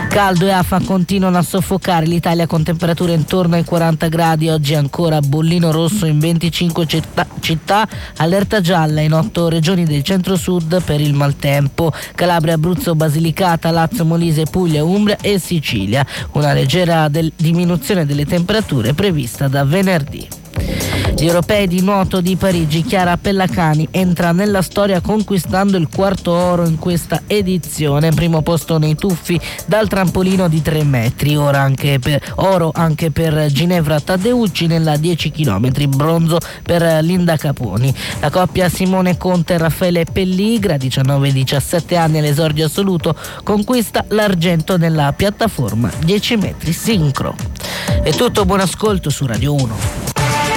Caldo e afa continuano a soffocare l'Italia con temperature intorno ai 40 gradi. Oggi ancora bollino rosso in 25 città, allerta gialla in 8 regioni del centro-sud per il maltempo. Calabria, Abruzzo, Basilicata, Lazio, Molise, Puglia, Umbria e Sicilia. Una leggera diminuzione delle temperature prevista da venerdì. Gli europei di nuoto di Parigi, Chiara Pellacani entra nella storia conquistando il quarto oro in questa edizione, primo posto nei tuffi dal trampolino di 3 metri, oro anche per Ginevra Taddeucci nella 10 km, bronzo per Linda Caponi. La coppia Simone Conte e Raffaele Pelligra, 19-17 anni all'esordio assoluto, conquista l'argento nella piattaforma 10 metri sincro. È tutto, buon ascolto su Radio 1.